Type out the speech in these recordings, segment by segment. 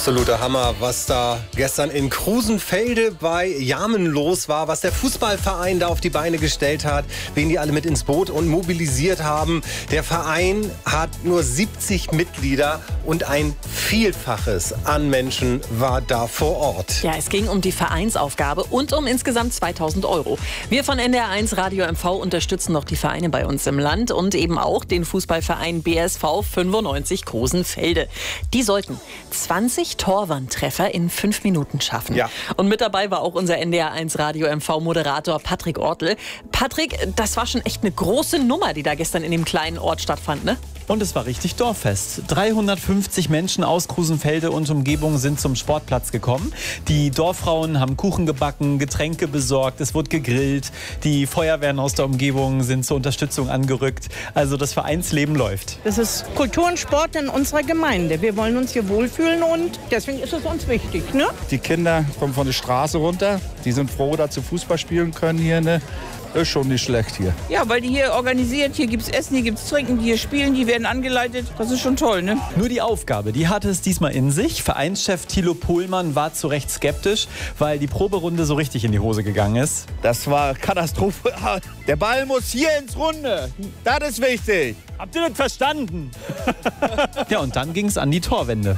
Absoluter Hammer, was da gestern in Krusenfelde bei Jamen los war, was der Fußballverein da auf die Beine gestellt hat, wen die alle mit ins Boot und mobilisiert haben. Der Verein hat nur 70 Mitglieder und ein Vielfaches an Menschen war da vor Ort. Ja, es ging um die Vereinsaufgabe und um insgesamt 2.000 €. Wir von NDR1 Radio MV unterstützen noch die Vereine bei uns im Land und eben auch den Fußballverein BSV 95 Krusenfelde. Die sollten 20 Torwandtreffer in 5 Minuten schaffen. Ja. Und mit dabei war auch unser NDR1 Radio MV Moderator Patrick Ortl. Patrick, das war schon echt eine große Nummer, die da gestern in dem kleinen Ort stattfand, ne? Und es war richtig Dorffest. 350 Menschen aus Krusenfelde und Umgebung sind zum Sportplatz gekommen. Die Dorffrauen haben Kuchen gebacken, Getränke besorgt, es wurde gegrillt. Die Feuerwehren aus der Umgebung sind zur Unterstützung angerückt. Also das Vereinsleben läuft. Das ist Kultur und Sport in unserer Gemeinde. Wir wollen uns hier wohlfühlen und deswegen ist es uns wichtig, ne? Die Kinder kommen von der Straße runter. Die sind froh, dass sie Fußball spielen können hier, ne? Ist schon nicht schlecht hier. Ja, weil die hier organisiert, hier gibt's Essen, hier gibt's Trinken, die hier spielen, die werden angeleitet. Das ist schon toll, ne? Nur die Aufgabe, die hatte es diesmal in sich. Vereinschef Thilo Pohlmann war zu Recht skeptisch, weil die Proberunde so richtig in die Hose gegangen ist. Das war Katastrophe. Der Ball muss hier ins Runde. Das ist wichtig. Habt ihr das verstanden? Ja, und dann ging es an die Torwände.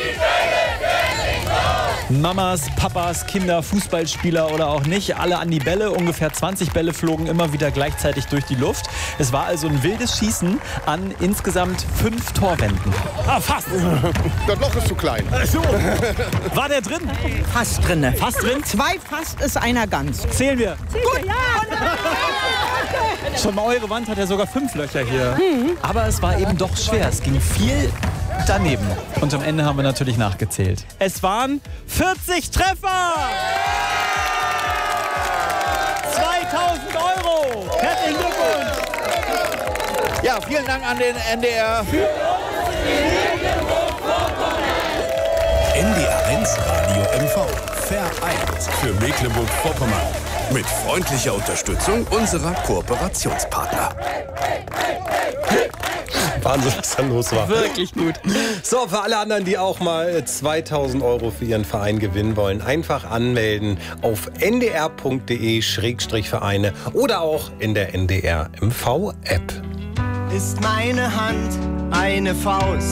Mamas, Papas, Kinder, Fußballspieler oder auch nicht, alle an die Bälle. Ungefähr 20 Bälle flogen immer wieder gleichzeitig durch die Luft. Es war also ein wildes Schießen an insgesamt 5 Torwänden. Ah, fast. Das Loch ist zu klein. So. War der drin? Fast drinne. Fast drin? 2 fast ist einer ganz. Zählen wir. Gut, ja. Schon mal eure Wand hat ja sogar 5 Löcher hier. Aber es war eben doch schwer. Es ging viel daneben. Und am Ende haben wir natürlich nachgezählt. Es waren 40 Treffer. 2.000 €. Herzlichen Glückwunsch. Ja, vielen Dank an den NDR. NDR1 Radio MV. Vereint für Mecklenburg-Vorpommern. Mit freundlicher Unterstützung unserer Kooperationspartner. Wahnsinn, was da los war. Wirklich gut. So, für alle anderen, die auch mal 2.000 € für ihren Verein gewinnen wollen, einfach anmelden auf ndr.de/Vereine oder auch in der NDR MV App. Ist meine Hand eine Faust?